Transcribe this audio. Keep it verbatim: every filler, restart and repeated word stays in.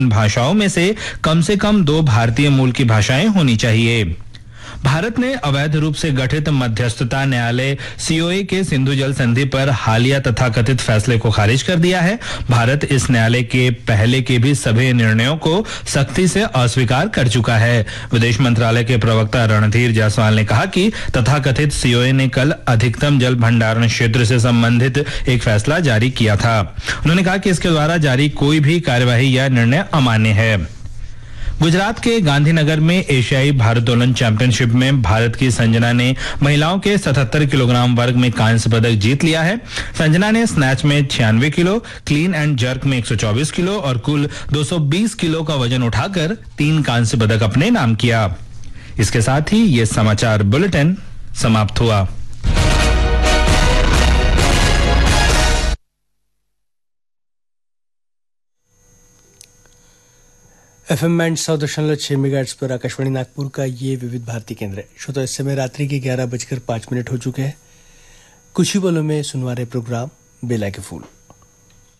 भाषाओं में से कम से कम दो भारतीय मूल की भाषाएं होनी चाहिए। भारत ने अवैध रूप से गठित मध्यस्थता न्यायालय सीओए के सिंधु जल संधि पर हालिया तथाकथित फैसले को खारिज कर दिया है। भारत इस न्यायालय के पहले के भी सभी निर्णयों को सख्ती से अस्वीकार कर चुका है। विदेश मंत्रालय के प्रवक्ता रणधीर जायसवाल ने कहा कि तथाकथित सीओए ने कल अधिकतम जल भंडारण क्षेत्र से संबंधित एक फैसला जारी किया था। उन्होंने कहा कि इसके द्वारा जारी कोई भी कार्यवाही या निर्णय अमान्य है। गुजरात के गांधीनगर में एशियाई भारोत्तोलन चैंपियनशिप में भारत की संजना ने महिलाओं के सतहत्तर किलोग्राम वर्ग में कांस्य पदक जीत लिया है। संजना ने स्नैच में छियानवे किलो, क्लीन एंड जर्क में एक सौ चौबीस किलो और कुल दो सौ बीस किलो का वजन उठाकर तीन कांस्य पदक अपने नाम किया। इसके साथ ही ये समाचार बुलेटिन समाप्त हुआ। एफ एम बैंड सौ दशमलव छह मेगाहर्ट्ज पर आकाशवाणी नागपुर का ये विविध भारती केंद्र है। श्रोता, इस समय रात्रि के ग्यारह बजकर पांच मिनट हो चुके हैं। कुछ ही बोलों में सुनवा रहे प्रोग्राम बेला के फूल।